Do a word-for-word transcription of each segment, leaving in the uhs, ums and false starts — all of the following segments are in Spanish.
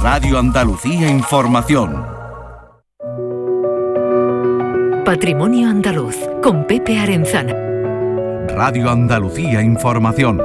Radio Andalucía Información. Patrimonio Andaluz, con Pepe Arenzana. Radio Andalucía Información.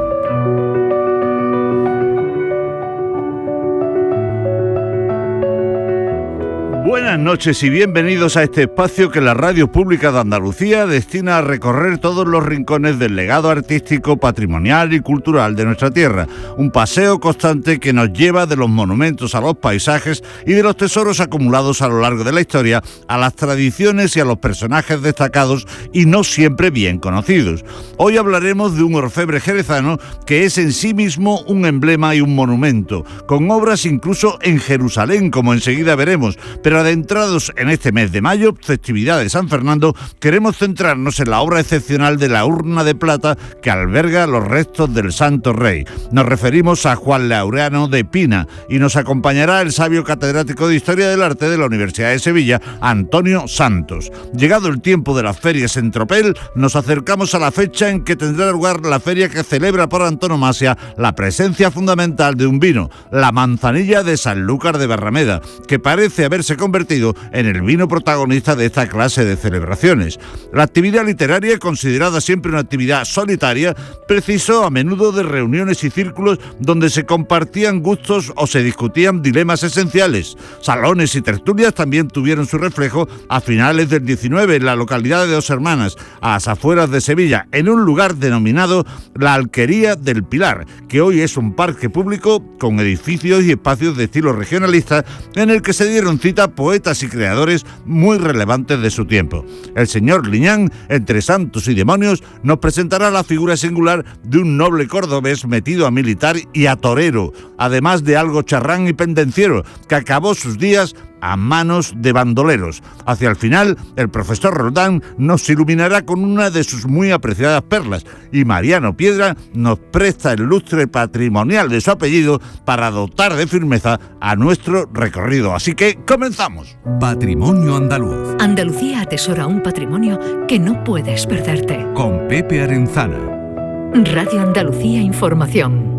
Buenas noches y bienvenidos a este espacio que la Radio Pública de Andalucía destina a recorrer todos los rincones del legado artístico, patrimonial y cultural de nuestra tierra. Un paseo constante que nos lleva de los monumentos a los paisajes y de los tesoros acumulados a lo largo de la historia a las tradiciones y a los personajes destacados y no siempre bien conocidos. Hoy hablaremos de un orfebre jerezano que es en sí mismo un emblema y un monumento, con obras incluso en Jerusalén, como enseguida veremos, pero adentrados en este mes de mayo, festividad de San Fernando, queremos centrarnos en la obra excepcional de la urna de plata que alberga los restos del Santo Rey. Nos referimos a Juan Laureano de Pina y nos acompañará el sabio catedrático de Historia del Arte de la Universidad de Sevilla, Antonio Santos. Llegado el tiempo de las ferias en Tropel, nos acercamos a la fecha en que tendrá lugar la feria que celebra por antonomasia la presencia fundamental de un vino, la manzanilla de Sanlúcar de Barrameda, que parece haberse convertido en el vino protagonista de esta clase de celebraciones. La actividad literaria, considerada siempre una actividad solitaria, precisó a menudo de reuniones y círculos donde se compartían gustos o se discutían dilemas esenciales. Salones y tertulias también tuvieron su reflejo a finales del diecinueve en la localidad de Dos Hermanas, a las afueras de Sevilla, en un lugar denominado la Alquería del Pilar, que hoy es un parque público con edificios y espacios de estilo regionalista en el que se dieron cita poetas y creadores muy relevantes de su tiempo. El señor Liñán, entre santos y demonios, nos presentará la figura singular de un noble cordobés metido a militar y a torero, además de algo charrán y pendenciero, que acabó sus días a manos de bandoleros. Hacia el final, el profesor Roldán nos iluminará con una de sus muy apreciadas perlas y Mariano Piedra nos presta el lustre patrimonial de su apellido para dotar de firmeza a nuestro recorrido. Así que comenzamos. Patrimonio Andaluz. Andalucía atesora un patrimonio que no puedes perderte. Con Pepe Arenzana. Radio Andalucía Información.